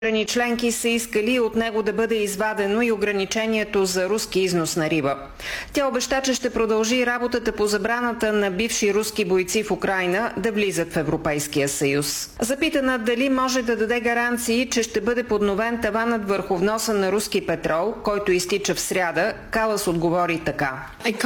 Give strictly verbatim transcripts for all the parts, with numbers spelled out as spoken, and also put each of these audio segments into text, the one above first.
Страни членки са искали от него да бъде извадено и ограничението за руски износ на риба. Тя обеща, че ще продължи работата по забраната на бивши руски бойци в Украйна да влизат в Европейския съюз. Запитана дали може да даде гаранции, че ще бъде подновен таванът върху вноса на руски петрол, който изтича в сряда, Калас отговори така.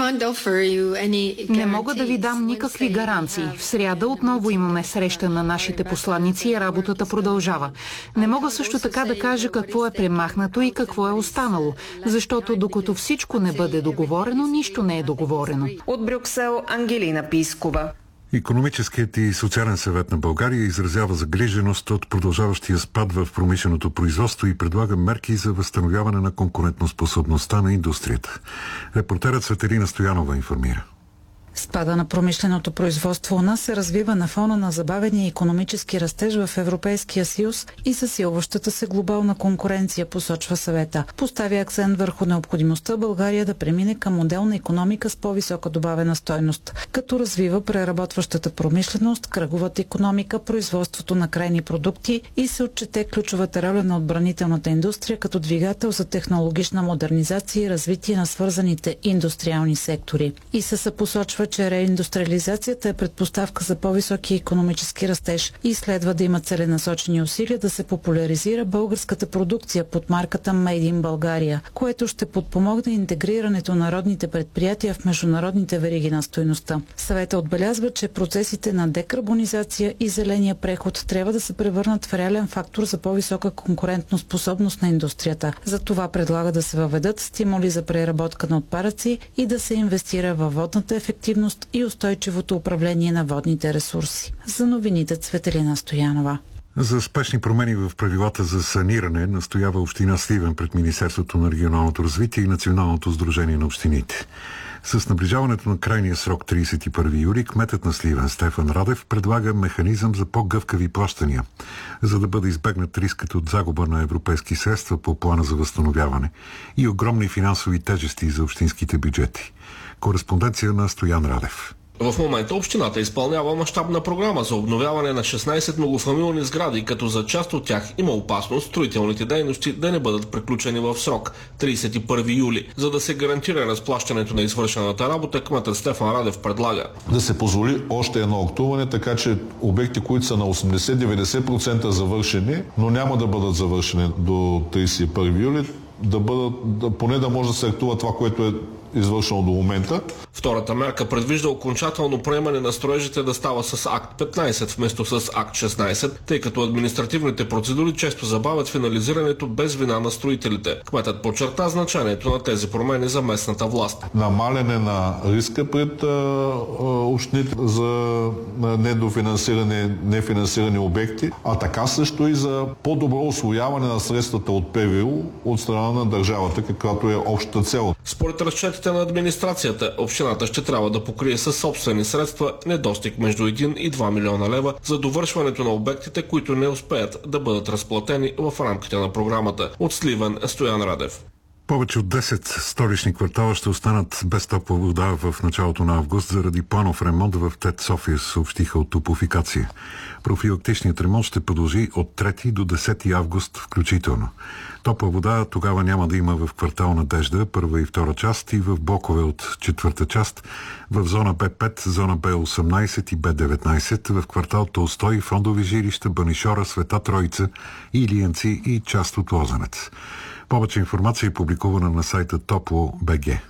Не мога да ви дам никакви гаранции. В сряда отново имаме среща на нашите посланици и работата продължава. Не мога също също така да кажа какво е премахнато и какво е останало, защото докато всичко не бъде договорено, нищо не е договорено. От Брюксел Ангелина Пискова. Икономическият и социален съвет на България изразява загриженост от продължаващия спад в промишленото производство и предлага мерки за възстановяване на конкурентоспособността на индустрията. Репортерът Светелина Стоянова информира. Спада на промишленото производство у нас се развива на фона на забавения икономически растеж в Европейския съюз и засилващата се глобална конкуренция, посочва съвета. Поставя акцент върху необходимостта България да премине към модел на икономика с по-висока добавена стойност, като развива преработващата промишленост, кръговата икономика, производството на крайни продукти и се отчете ключовата роля на отбранителната индустрия като двигател за технологична модернизация и развитие на свързаните индустриални сектори. И се посочва, че реиндустриализацията е предпоставка за по-високи икономически растеж и следва да има целенасочени усилия да се популяризира българската продукция под марката Made in България, което ще подпомогне интегрирането на родните предприятия в международните вериги на стойността. Съвета отбелязва, че процесите на декарбонизация и зеления преход трябва да се превърнат в реален фактор за по-висока конкурентоспособност на индустрията. За това предлага да се въведат стимули за преработка на отпадъци и да се инвестира във водната ефективност и устойчивото управление на водните ресурси. За новините Цветелина Стоянова. За спешни промени в правилата за саниране настоява община Сливен пред Министерството на регионалното развитие и Националното сдружение на общините. С наближаването на крайния срок тридесет и първи юли, кметът на Сливен Стефан Радев предлага механизъм за по-гъвкави плащания, за да бъде избегнат рискът от загуба на европейски средства по плана за възстановяване и огромни финансови тежести за общинските бюджети. Кореспонденция на Стоян Радев. В момента общината изпълнява мащабна програма за обновяване на шестнадесет многофамилни сгради, като за част от тях има опасност строителните дейности да не бъдат приключени в срок тридесет и първи юли. За да се гарантира разплащането на извършената работа, кметът Стефан Радев предлага да се позволи още едно актуване, така че обекти, които са на осемдесет до деветдесет процента завършени, но няма да бъдат завършени до тридесет и първи юли, да бъдат, да, поне да може да се актува това, което е извършено до момента. Втората мерка предвижда окончателно приемане на строежите да става с акт петнадесет вместо с акт шестнадесет, тъй като административните процедури често забавят финализирането без вина на строителите. Кметът подчерта значението на тези промени за местната власт. Намаляне на риска пред а, а, общините за недофинансиране, нефинансирани обекти, а така също и за по-добро усвояване на средствата от ПВУ от страна на държавата, каквато е общата цел. Според разчетите на администрацията, общината ще трябва да покрие със собствени средства недостиг между един и два милиона лева за довършването на обектите, които не успеят да бъдат разплатени в рамките на програмата. От Сливен Стоян Радев. Повече от десет столични квартала ще останат без топла вода в началото на август заради планов ремонт в ТЕЦ София, съобщиха от Топлофикация. Профилактичният ремонт ще продължи от трети до десети август включително. Топла вода тогава няма да има в квартал Надежда, първа и втора част, и в блокове от четвърта част, в зона Б пет, зона Б осемнадесет и Б деветнадесет, в квартал Толстой, Фондови жилища, Банишора, Света Троица, Илиянци и част от Лозенец. Повече информация е публикувана на сайта Топло точка Б Г.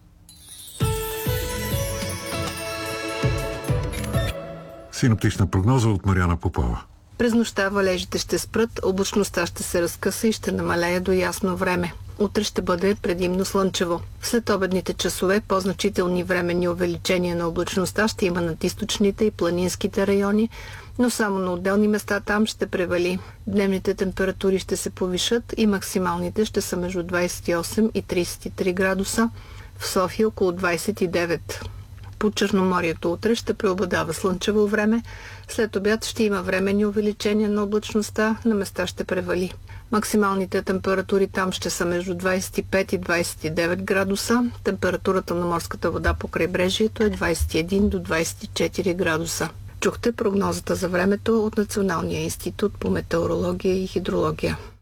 Синоптична прогноза от Мариана Попова. През нощта валежите ще спрат, облачността ще се разкъса и ще намалее до ясно време. Утре ще бъде предимно слънчево. След обедните часове по-значителни временни увеличения на облачността ще има над източните и планинските райони, но само на отделни места там ще превали. Дневните температури ще се повишат и максималните ще са между двадесет и осем и тридесет и три градуса, в София около двадесет и девет. По Черноморието утре ще преобладава слънчево време, след обяд ще има временни увеличения на облачността, на места ще превали. Максималните температури там ще са между двадесет и пет и двадесет и девет градуса, температурата на морската вода по крайбрежието е двадесет и един до двадесет и четири градуса. Чухте прогнозата за времето от Националния институт по метеорология и хидрология.